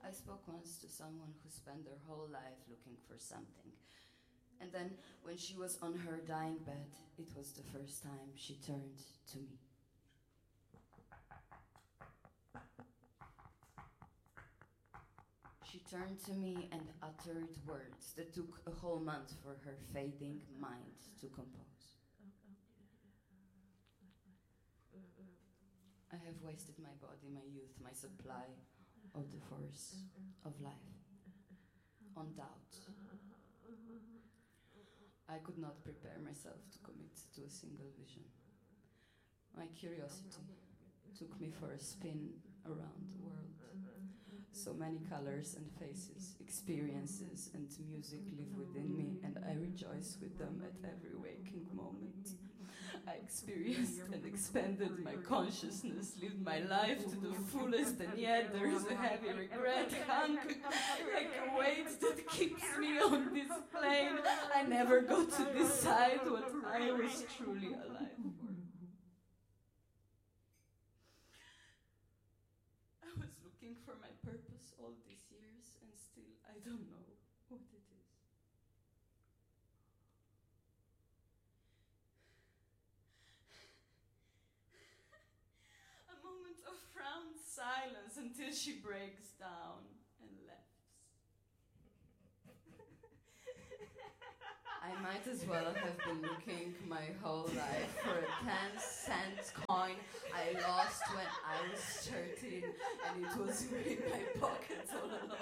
I spoke once to someone who spent their whole life looking for something. And then, when she was on her dying bed, it was the first time she turned to me. She turned to me and uttered words that took a whole month for her fading mind to compose. I have wasted my body, my youth, my supply of the force of life on doubt. I could not prepare myself to commit to a single vision. My curiosity took me for a spin around the world. So many colors and faces, experiences and music live within me, and I rejoice with them at every waking moment. I experienced and expanded my consciousness, lived my life to the fullest, and yet there is a heavy regret hung like a weight that keeps me on this plane. I never got to decide what I was truly alive for. I was looking for my purpose all these years, and still I don't know what it is. A moment of frowned silence until she breaks down and laughs. I might as well have been looking my whole life for a 10-cent coin I lost when I was 13, and it was in my pocket all along.